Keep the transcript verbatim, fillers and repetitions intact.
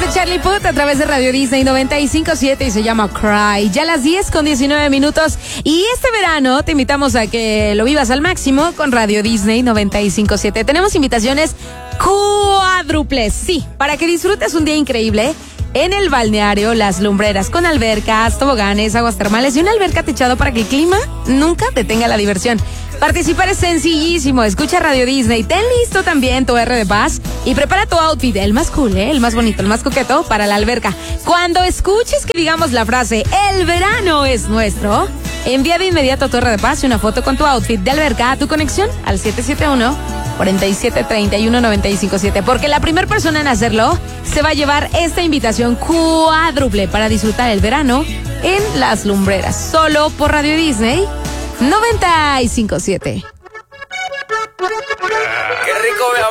de Charlie Puth a través de Radio Disney noventa y cinco punto siete y se llama Cry. Ya a las diez con diecinueve minutos y este verano te invitamos a que lo vivas al máximo con Radio Disney noventa y cinco punto siete. Tenemos invitaciones cuádruples, sí, para que disfrutes un día increíble en el balneario Las Lumbreras, con albercas, toboganes, aguas termales y una alberca techado para que el clima nunca detenga la diversión. Participar es sencillísimo. Escucha Radio Disney, ten listo también tu R de paz y prepara tu outfit, el más cool, ¿eh? el más bonito, el más coqueto para la alberca. Cuando escuches que digamos la frase "el verano es nuestro", envía de inmediato tu R de paz y una foto con tu outfit de alberca a tu conexión al siete siete uno, cuatro siete tres uno, nueve cinco siete, porque la primera persona en hacerlo se va a llevar esta invitación cuádruple para disfrutar el verano en Las Lumbreras, solo por Radio Disney noventa y cinco punto siete. Qué rico,